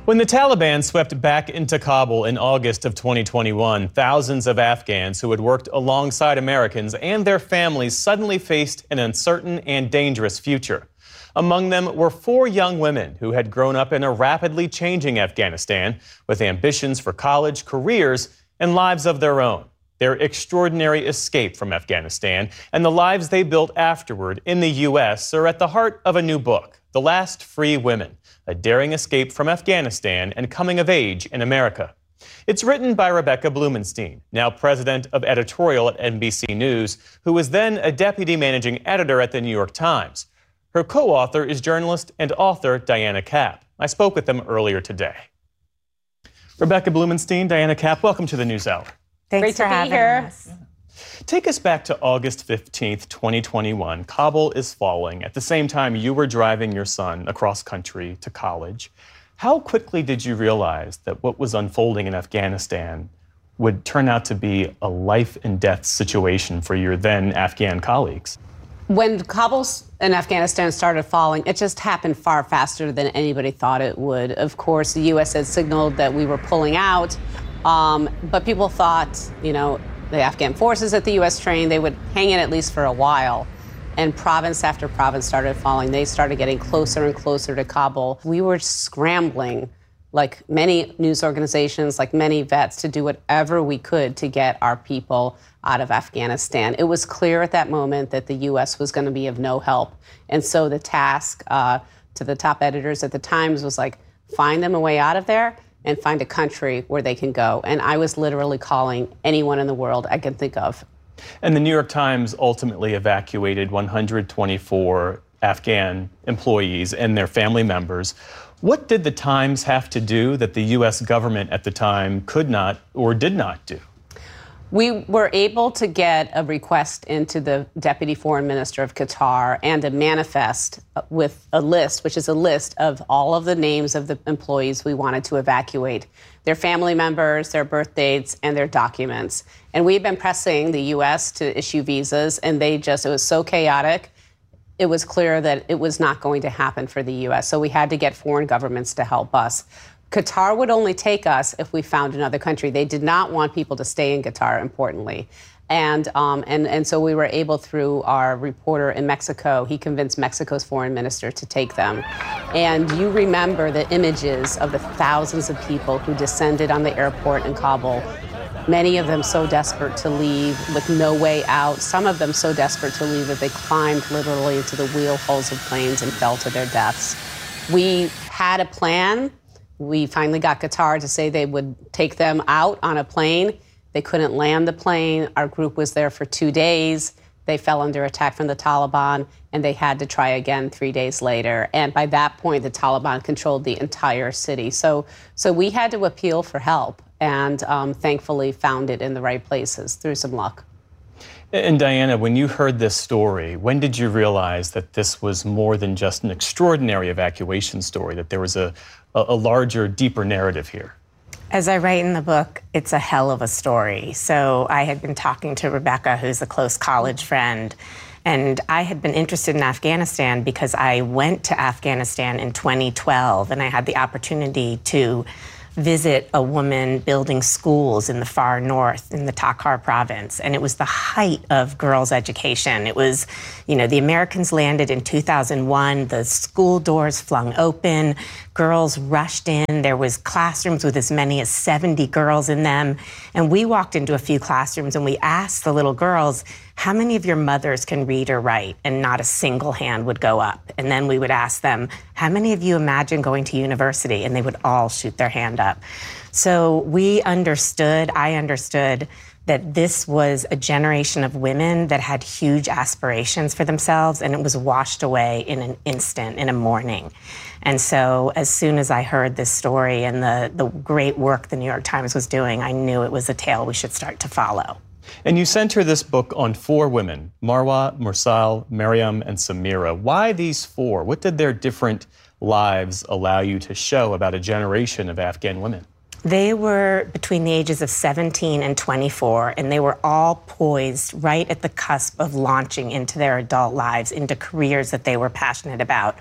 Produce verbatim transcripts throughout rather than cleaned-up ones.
When the Taliban swept back into Kabul in August of twenty twenty-one, thousands of Afghans who had worked alongside Americans and their families suddenly faced an uncertain and dangerous future. Among them were four young women who had grown up in a rapidly changing Afghanistan with ambitions for college, careers, and lives of their own. Their extraordinary escape from Afghanistan and the lives they built afterward in the U S are at the heart of a new book, The Last Free Women: A Daring Escape from Afghanistan and Coming of Age in America. It's written by Rebecca Blumenstein, now president of editorial at N B C News, who was then a deputy managing editor at the New York Times. Her co-author is journalist and author Diana Kapp. I spoke with them earlier today. Rebecca Blumenstein, Diana Kapp, welcome to the NewsHour. Thanks Great for to be having here. us. Take us back to August fifteenth, twenty twenty-one. Kabul is falling. At the same time, you were driving your son across country to college. How quickly did you realize that what was unfolding in Afghanistan would turn out to be a life and death situation for your then Afghan colleagues? When Kabul and Afghanistan started falling, it just happened far faster than anybody thought it would. Of course, the U S had signaled that we were pulling out, um, but people thought, you know, the Afghan forces that the U S trained, they would hang in at least for a while. And province after province started falling. They started getting closer and closer to Kabul. We were scrambling, like many news organizations, like many vets, to do whatever we could to get our people out of Afghanistan. It was clear at that moment that the U S was going to be of no help. And so the task uh, to the top editors at the Times was like, find them a way out of there and find a country where they can go. And I was literally calling anyone in the world I could think of. And the New York Times ultimately evacuated one hundred twenty-four Afghan employees and their family members. What did the Times have to do that the U S government at the time could not or did not do? We were able to get a request into the Deputy Foreign Minister of Qatar and a manifest with a list, which is a list of all of the names of the employees we wanted to evacuate, their family members, their birth dates, and their documents. And we've been pressing the U S to issue visas, and they just, it was so chaotic. It was clear that it was not going to happen for the U S. So we had to get foreign governments to help us. Qatar would only take us if we found another country. They did not want people to stay in Qatar, importantly. And, um, and, and so we were able, through our reporter in Mexico, he convinced Mexico's foreign minister to take them. And you remember the images of the thousands of people who descended on the airport in Kabul, many of them so desperate to leave with no way out, some of them so desperate to leave that they climbed literally into the wheel holes of planes and fell to their deaths. We had a plan. We finally got Qatar to say they would take them out on a plane. They couldn't land the plane. Our group was there for two days. They fell under attack from the Taliban, and they had to try again three days later. And by that point, the Taliban controlled the entire city. So, so we had to appeal for help, and um, thankfully found it in the right places through some luck. And Diana, when you heard this story, when did you realize that this was more than just an extraordinary evacuation story, that there was a, a, a larger, deeper narrative here? As I write in the book, it's a hell of a story. So I had been talking to Rebecca, who's a close college friend, and I had been interested in Afghanistan because I went to Afghanistan in twenty twelve, and I had the opportunity to visit a woman building schools in the far north in the Takhar province. And it was the height of girls' education. It was, you know, the Americans landed in two thousand one, the school doors flung open, girls rushed in. There was classrooms with as many as seventy girls in them. And we walked into a few classrooms and we asked the little girls, how many of your mothers can read or write? And not a single hand would go up. And then we would ask them, how many of you imagine going to university? And they would all shoot their hand up. So we understood, I understood, that this was a generation of women that had huge aspirations for themselves, and it was washed away in an instant, in a morning. And so as soon as I heard this story and the, the great work the New York Times was doing, I knew it was a tale we should start to follow. And you center this book on four women, Marwa, Mursal, Maryam, and Samira. Why these four? What did their different lives allow you to show about a generation of Afghan women? They were between the ages of seventeen and twenty-four, and they were all poised right at the cusp of launching into their adult lives, into careers that they were passionate about.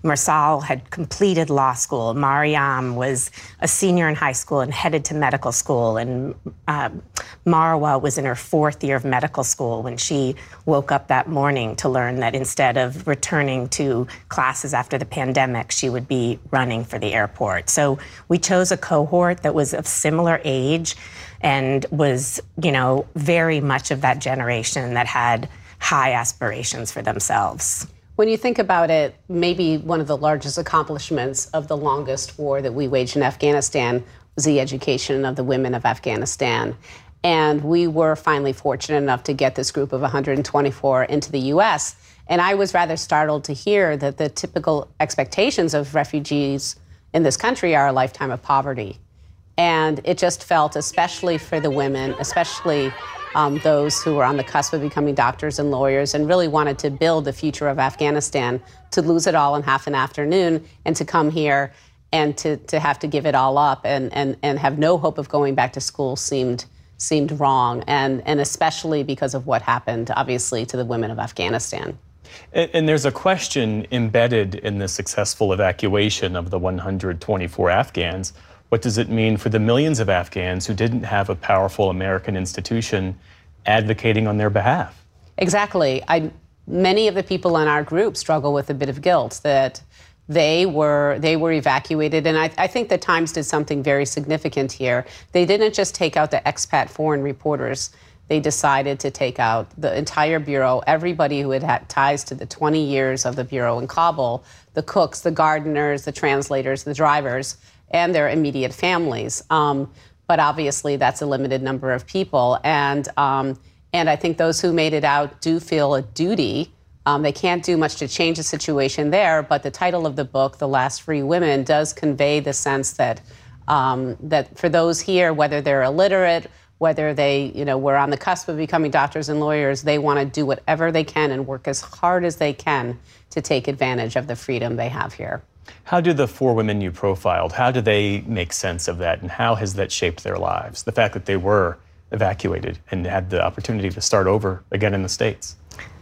Marsal had completed law school. Mariam was a senior in high school and headed to medical school. And uh, Marwa was in her fourth year of medical school when she woke up that morning to learn that instead of returning to classes after the pandemic, she would be running for the airport. So we chose a cohort that was of similar age and was, you know, very much of that generation that had high aspirations for themselves. When you think about it, maybe one of the largest accomplishments of the longest war that we waged in Afghanistan was the education of the women of Afghanistan. And we were finally fortunate enough to get this group of one hundred twenty-four into the U S. And I was rather startled to hear that the typical expectations of refugees in this country are a lifetime of poverty. And it just felt, especially for the women, especially um, those who were on the cusp of becoming doctors and lawyers and really wanted to build the future of Afghanistan, to lose it all in half an afternoon and to come here and to, to have to give it all up and, and, and have no hope of going back to school seemed seemed wrong, and, and especially because of what happened, obviously, to the women of Afghanistan. And, and there's a question embedded in the successful evacuation of the one hundred twenty-four Afghans. What does it mean for the millions of Afghans who didn't have a powerful American institution advocating on their behalf? Exactly. I, many of the people in our group struggle with a bit of guilt that they were they were evacuated. And I, I think the Times did something very significant here. They didn't just take out the expat foreign reporters. They decided to take out the entire Bureau, everybody who had had ties to the twenty years of the Bureau in Kabul, the cooks, the gardeners, the translators, the drivers, and their immediate families. Um, but obviously, that's a limited number of people. And, um, and I think those who made it out do feel a duty. Um, they can't do much to change the situation there, but the title of the book, The Last Free Women, does convey the sense that, um, that for those here, whether they're illiterate, whether they, you know, were on the cusp of becoming doctors and lawyers, they want to do whatever they can and work as hard as they can to take advantage of the freedom they have here. How do the four women you profiled, how do they make sense of that, and how has that shaped their lives? The fact that they were evacuated and had the opportunity to start over again in the States.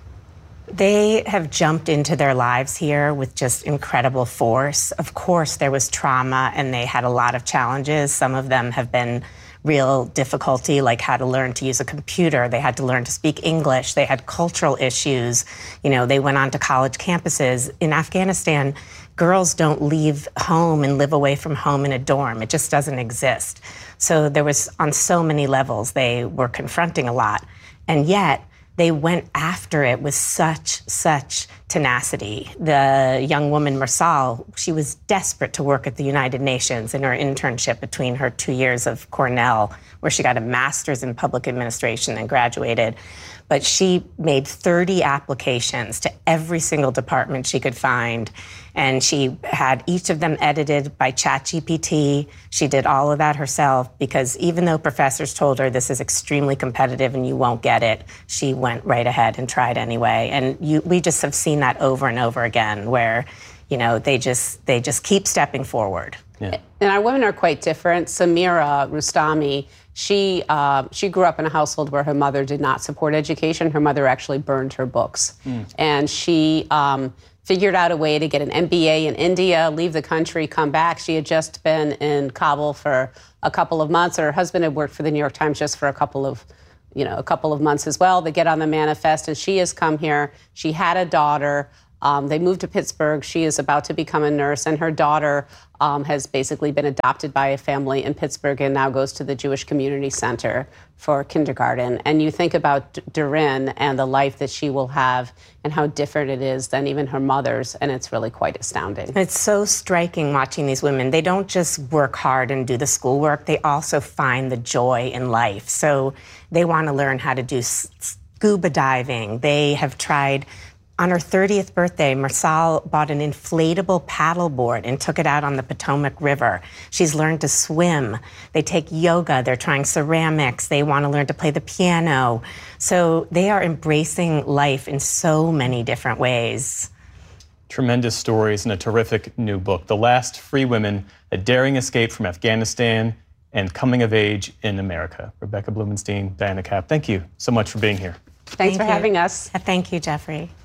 They have jumped into their lives here with just incredible force. Of course, there was trauma and they had a lot of challenges. Some of them have been real difficulty, like how to learn to use a computer. They had to learn to speak English. They had cultural issues. You know, they went on to college campuses. In Afghanistan, girls don't leave home and live away from home in a dorm. It just doesn't exist. So there was, on so many levels, they were confronting a lot. And yet, they went after it with such, such tenacity. The young woman, Marsal, she was desperate to work at the United Nations in her internship between her two years of Cornell, where she got a master's in public administration and graduated. But she made thirty applications to every single department she could find. And she had each of them edited by ChatGPT. She did all of that herself because even though professors told her this is extremely competitive and you won't get it, she went right ahead and tried anyway. And you, we just have seen that over and over again where, you know, they just they just keep stepping forward. Yeah. And our women are quite different. Samira Rustami, she uh, she grew up in a household where her mother did not support education. Her mother actually burned her books. Mm. And she um, figured out a way to get an M B A in India, leave the country, come back. She had just been in Kabul for a couple of months. Her husband had worked for the New York Times just for a couple of, you know, a couple of months as well. They get on the manifest, and she has come here. She had a daughter. Um, they moved to Pittsburgh. She is about to become a nurse, and her daughter um, has basically been adopted by a family in Pittsburgh and now goes to the Jewish Community Center for kindergarten. And you think about D- Doreen and the life that she will have and how different it is than even her mother's, and it's really quite astounding. It's so striking watching these women. They don't just work hard and do the schoolwork, they also find the joy in life. So they want to learn how to do s- scuba diving. They have tried. On her thirtieth birthday, Marsal bought an inflatable paddleboard and took it out on the Potomac River. She's learned to swim. They take yoga. They're trying ceramics. They want to learn to play the piano. So they are embracing life in so many different ways. Tremendous stories and a terrific new book, The Last Free Women, A Daring Escape from Afghanistan and Coming of Age in America. Rebecca Blumenstein, Diana Kapp, thank you so much for being here. Thanks Thank for you. having us. Thank you, Jeffrey.